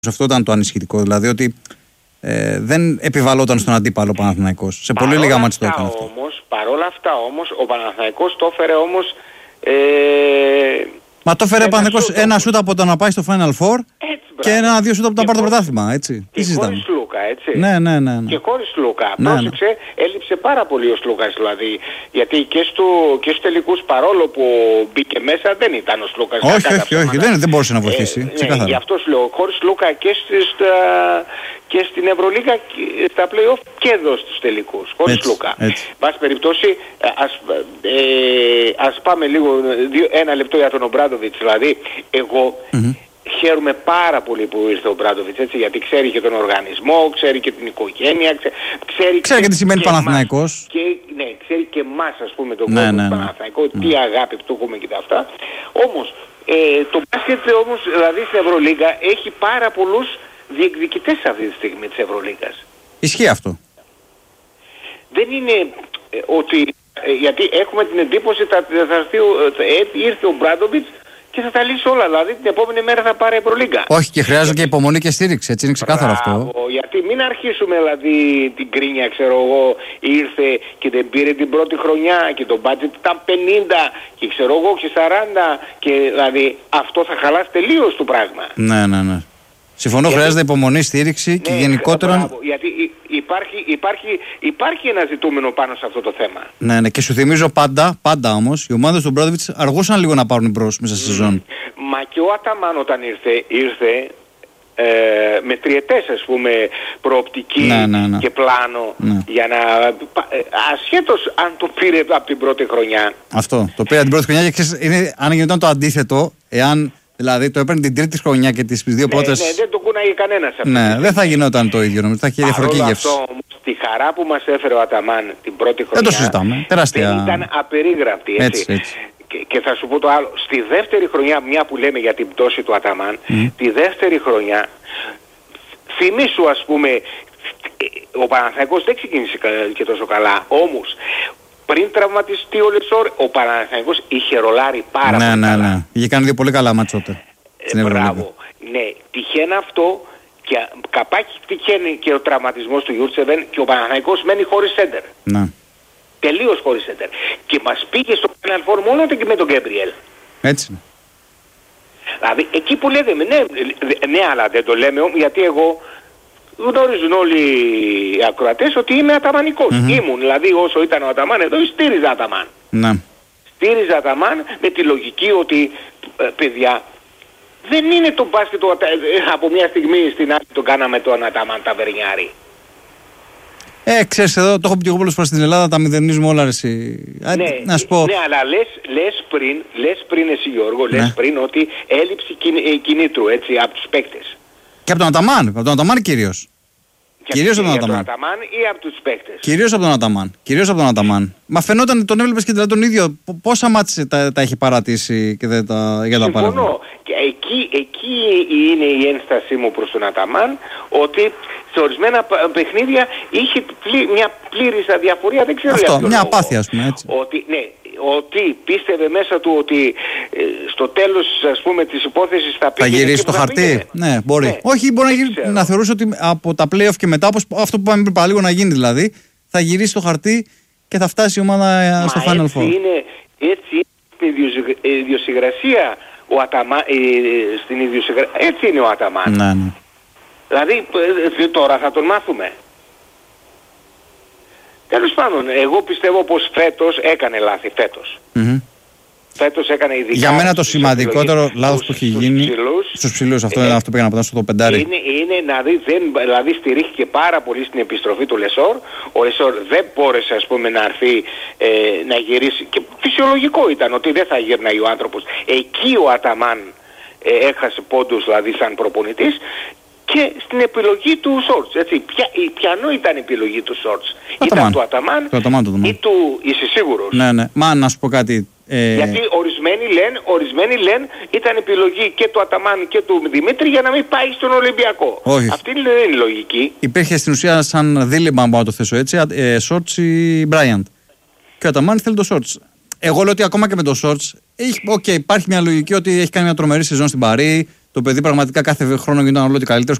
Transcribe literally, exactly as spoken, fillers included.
Αυτό ήταν το ανησυχητικό. Δηλαδή ότι ε, δεν επιβαλόταν στον αντίπαλο Παναθηναϊκός. Σε πολύ λίγα μάτς το έκανε αυτό. Όμως, παρόλα αυτά όμως, ο Παναθηναϊκός το έφερε όμως. Ε, Μα το έφερε ο Παναθηναϊκός ένα σούτ από το να πάει στο Final Four έτσι, και ένα-δύο σούτ από το να πάρει το πρωτάθλημα. Έτσι. Και χωρίς Λούκα, έτσι. Ναι, ναι, ναι, ναι. Και χωρίς Λούκα. Ναι, Πρόσεξε, ναι. Έλειψε πάρα πολύ ο Σλούκας δηλαδή. Γιατί και, στο, και στους τελικούς, παρόλο που μπήκε μέσα, δεν ήταν ο Σλούκας. Όχι, όχι, όχι. Δεν, δεν μπορούσε να βοηθήσει. Ε, ναι, γι' αυτό σου λέω. Χωρίς Λούκα και, στα, και στην Ευρωλίγα, στα play-off και εδώ στους τελικούς. Χωρίς έτσι, Λούκα. Βάση περιπτώσει, ας, ε, ας πάμε λίγο, δύο, ένα λεπτό για τον Ομπράντοβιτς. Δηλαδή, εγώ. Mm-hmm. Χαίρομαι πάρα πολύ που ήρθε ο Μπράντοβιτς, έτσι, γιατί ξέρει και τον οργανισμό, ξέρει και την οικογένεια, ξέρει, ξέρει, ξέρει και τι σημαίνει Παναθηναϊκός. Και, ναι, ξέρει και εμάς, ας πούμε, τον ναι, κόσμο ναι, του ναι. Παναθηναϊκού, ναι. Τι αγάπη που το έχουμε και τα αυτά. Όμως, ε, το μπάσκετ όμως, δηλαδή στην Ευρωλίγκα, έχει πάρα πολλούς διεκδικητές αυτή τη στιγμή της Ευρωλίγκας. Ισχύει αυτό. Δεν είναι ε, ότι, ε, γιατί έχουμε την εντύπωση, θα, θα, θα, ε, ήρθε ο Μπράντοβιτς και θα τα λύσει όλα. Δηλαδή την επόμενη μέρα θα πάρει Ευρωλίγκα. Όχι, και χρειάζεται και υπομονή και στήριξη. Έτσι είναι ξεκάθαρο αυτό. Γιατί μην αρχίσουμε δηλαδή την κρίνια, ξέρω εγώ, ήρθε και δεν πήρε την πρώτη χρονιά και το budget ήταν πενήντα και ξέρω εγώ και σαράντα και δηλαδή αυτό θα χαλάσει τελείως το πράγμα. Ναι, ναι, ναι. Συμφωνώ, γιατί χρειάζεται υπομονή, στήριξη και ναι, γενικότερα. Μπράβο, γιατί υπάρχει, υπάρχει, υπάρχει ένα ζητούμενο πάνω σε αυτό το θέμα. Ναι, ναι, και σου θυμίζω πάντα, πάντα όμως, οι ομάδες του Μπράντοβιτς αργούσαν λίγο να πάρουν μπρος μέσα στη σεζόν. Mm. Μα και ο Αταμάν όταν ήρθε, ήρθε ε, με τριετές ας πούμε προοπτική ναι, ναι, ναι. και πλάνο ναι. για να. Ασχέτως αν το πήρε από την πρώτη χρονιά. Αυτό. Το πήρε από την πρώτη χρονιά και ξέρεις, είναι, αν γινόταν το αντίθετο, εάν. Δηλαδή το έπαιρνε την τρίτη χρονιά και τις δύο πρώτες. Ναι, ναι, δεν το κούναγε κανένας. Ναι, δεν θα γινόταν το ίδιο, νομίζω. Θα είχε διαφορετική γεύση. Αυτό όμως, τη χαρά που μας έφερε ο Αταμάν την πρώτη χρονιά. Δεν το συζητάμε. Τεράστια. Δεν ήταν απερίγραπτη. Έτσι. Έτσι, έτσι. Και, και θα σου πω το άλλο. Στη δεύτερη χρονιά, μια που λέμε για την πτώση του Αταμάν, mm. τη δεύτερη χρονιά, θυμήσου ας πούμε, ο Παναθηναϊκός δεν ξεκίνησε και τόσο καλά. Όμως, πριν τραυματιστεί ο Λεσόρ, ο Παναθηναϊκός είχε ρολάρει πάρα ναι, πολύ ναι, καλά. Ναι, ναι. Είχε κάνει δύο πολύ καλά μάτς τότε. Ε, μπράβο. Ναι, τυχαίνει αυτό και καπάκι τυχαίνει και ο τραυματισμός του Γιούρτσεβεν και ο Παναθηναϊκός μένει χωρίς σέντερ. Ναι. Τελείως χωρίς σέντερ. Και μας πήγε στο Final Four μόνο και με τον Γκέμπριελ. Έτσι είναι. Δηλαδή εκεί που λέμε, ναι, ναι, αλλά δεν το λέμε γιατί εγώ γνωρίζουν όλοι οι ακροατές ότι είμαι αταμανικός. Mm-hmm. Ήμουν, δηλαδή όσο ήταν ο Αταμάν εδώ στήριζα Αταμάν. Ναι. Στήριζα Αταμάν με τη λογική ότι ε, παιδιά δεν είναι το μπάσκετ από μια στιγμή στην άλλη το κάναμε τον Αταμάν Ταβερνιάρη. Ε, ξέρεις εδώ, το έχω πει και εγώ πολλές φορές στην Ελλάδα, τα μηδενίζουμε όλα εσύ. Ναι, να σου πω. Ναι, αλλά λες, λες, πριν, λες πριν εσύ Γιώργο, λες ναι. πριν ότι έλλειψη κινήτρου έτσι από τους παίκτες. Και από τον Αταμάν, από τον Αταμάν κυρίως. Κυρίως από τον Αταμάν. Από τον Αταμάν ή από τους παίκτες. Κυρίως από τον Αταμάν. Κυρίως από τον Αταμάν. Μα φαινόταν, τον έβλεπες και δηλαδή τον ίδιο. Πόσα μάτς τα, τα έχει παρατήσει και δεν τα, για τα παράδειγμα. Συμφωνώ. Και εκεί, εκεί είναι η ένστασή μου προς τον Αταμάν ότι σε ορισμένα παιχνίδια είχε πλή, μια πλήρης αδιαφορία. Δεν ξέρω αυτό, για μια απάθεια ας πούμε έτσι. Ότι, ναι, ότι πίστευε μέσα του ότι ε, στο τέλος ας πούμε της υπόθεσης θα πήγε. Θα γυρίσει το χαρτί. Πήγαινε. Ναι, μπορεί. Ναι, όχι, μπορεί να, γυρί, να θεωρούσε ότι από τα play-off και μετά, όπως αυτό που πάμε πριν παραλίγο να γίνει δηλαδή, θα γυρίσει το χαρτί και θα φτάσει η ομάδα Μα στο Final Four. Είναι, έτσι είναι η ιδιοσυγκρασία ο Αταμάν, ε, στην ιδιοσυγκρασία. Έτσι είναι ο Αταμάν. Ναι, ναι. Δηλαδή ε, τώρα θα τον μάθουμε. Τέλος πάντων, εγώ πιστεύω πως φέτος έκανε λάθη, φέτος. Mm-hmm. Φέτος έκανε ειδικά... Για μένα το σημαντικότερο λάθος που έχει γίνει ψηλούς, στους ψηλούς, αυτό, ε, αυτό πήγα να πω, στο πεντάρι. Είναι, είναι να δει, δεν, δηλαδή στηρίχθηκε πάρα πολύ στην επιστροφή του Λεσόρ. Ο Λεσόρ δεν μπόρεσε ας πούμε να έρθει, ε, να γυρίσει. Και φυσιολογικό ήταν ότι δεν θα γύρναει ο άνθρωπος. Εκεί ο Αταμάν ε, έχασε πόντους δηλαδή σαν προπονητής. Και στην επιλογή του Σόρτς, έτσι, ποια, ποιανό ήταν η επιλογή του Σόρτς, ήταν του Αταμάν, το Αταμάν, το Αταμάν. Ή του, είσαι σίγουρος? Ναι, ναι, μα να σου πω κάτι. Ε... Γιατί ορισμένοι λένε, ορισμένοι λένε ήταν επιλογή και του Αταμάν και του Δημήτρη για να μην πάει στον Ολυμπιακό. Όχι. Αυτή δεν είναι η λογική. Υπήρχε στην ουσία σαν δίλημμα, μπορώ να το θέσω έτσι, ε, Σόρτς ή Μπράιαντ. Και ο Αταμάν θέλει το Σόρτς. Εγώ λέω ότι ακόμα και με το Σόρτς, okay, υπάρχει μια λογική ότι έχει κάνει μια τρομερή σεζόν στην Παρί, Το παιδί πραγματικά κάθε χρόνο γινόταν όλο και καλύτερο.